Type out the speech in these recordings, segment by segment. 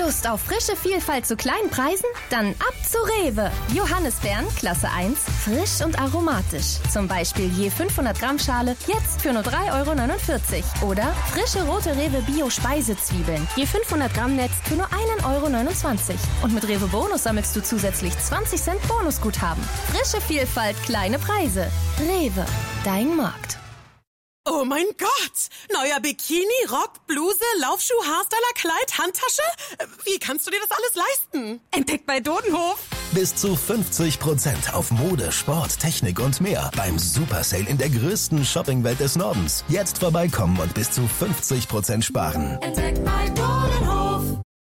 Lust auf frische Vielfalt zu kleinen Preisen? Dann ab zu Rewe. Johannisbeeren, Klasse 1, frisch und aromatisch. Zum Beispiel je 500 Gramm Schale, jetzt für nur 3,49 €. Oder frische rote Rewe Bio-Speisezwiebeln, je 500 Gramm Netz für nur 1,29 €. Und mit Rewe Bonus sammelst du zusätzlich 20 Cent Bonusguthaben. Frische Vielfalt, kleine Preise. Rewe, dein Markt. Oh mein Gott! Neuer Bikini, Rock, Bluse, Laufschuh, Haarstyler, Kleid, Handtasche? Wie kannst du dir das alles leisten? Entdeckt bei Dodenhof. Bis zu 50% auf Mode, Sport, Technik und mehr beim Super Sale in der größten Shoppingwelt des Nordens. Jetzt vorbeikommen und bis zu 50% sparen. Entdeckt bei Dodenhof.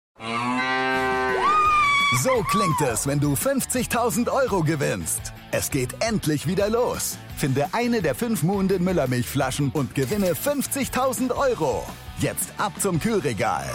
So klingt es, wenn du 50.000 € gewinnst. Es geht endlich wieder los. Finde eine der 5 Muhnden Müllermilchflaschen und gewinne 50.000 €. Jetzt ab zum Kühlregal.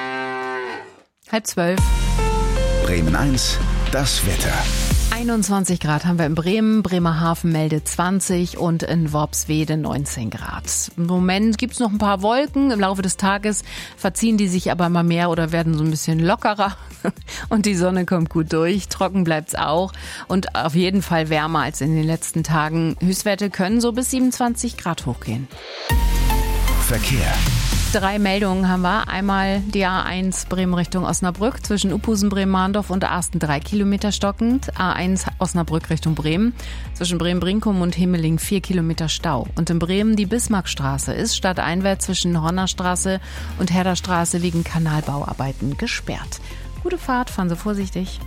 11:30. Bremen 1, das Wetter. 21 Grad haben wir in Bremen, Bremerhaven meldet 20 und in Worpswede 19 Grad. Im Moment gibt's noch ein paar Wolken, im Laufe des Tages verziehen die sich aber immer mehr oder werden so ein bisschen lockerer und die Sonne kommt gut durch, trocken bleibt's auch und auf jeden Fall wärmer als in den letzten Tagen. Höchstwerte können so bis 27 Grad hochgehen. Verkehr. 3 Meldungen haben wir. Einmal die A1 Bremen Richtung Osnabrück zwischen Uphusen, Bremen-Mahndorf und Arsten 3 Kilometer stockend. A1 Osnabrück Richtung Bremen. Zwischen Bremen-Brinkum und Himmeling 4 Kilometer Stau. Und in Bremen die Bismarckstraße ist stadteinwärts zwischen Hornerstraße und Herderstraße wegen Kanalbauarbeiten gesperrt. Gute Fahrt, fahren Sie vorsichtig.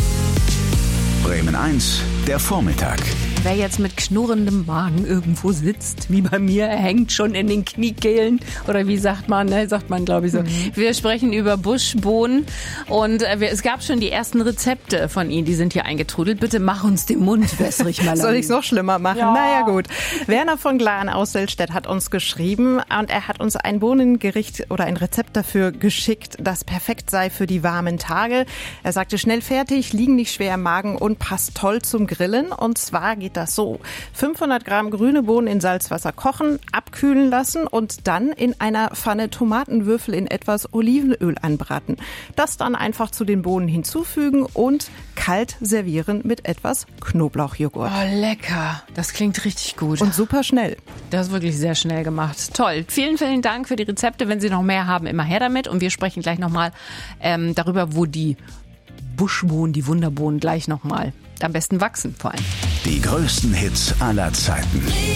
Bremen 1, der Vormittag. Wer jetzt mit knurrendem Magen irgendwo sitzt, wie bei mir, hängt schon in den Kniekehlen. Oder wie sagt man, glaube ich so. Wir sprechen über Buschbohnen und es gab schon die ersten Rezepte von Ihnen, die sind hier eingetrudelt. Bitte mach uns den Mund wässrig mal. Soll ich es noch schlimmer machen? Ja. Naja gut. Werner von Glahn aus Selstedt hat uns geschrieben und er hat uns ein Bohnengericht oder ein Rezept dafür geschickt, das perfekt sei für die warmen Tage. Er sagte, schnell fertig, liegen nicht schwer im Magen und passt toll zum Grillen. Und zwar geht das so. 500 Gramm grüne Bohnen in Salzwasser kochen, abkühlen lassen und dann in einer Pfanne Tomatenwürfel in etwas Olivenöl anbraten. Das dann einfach zu den Bohnen hinzufügen und kalt servieren mit etwas Knoblauchjoghurt. Oh, lecker. Das klingt richtig gut. Und super schnell. Das ist wirklich sehr schnell gemacht. Toll. Vielen, vielen Dank für die Rezepte. Wenn Sie noch mehr haben, immer her damit. Und wir sprechen gleich nochmal darüber, wo die Buschbohnen, die Wunderbohnen gleich nochmal am besten wachsen vor allem. Die größten Hits aller Zeiten.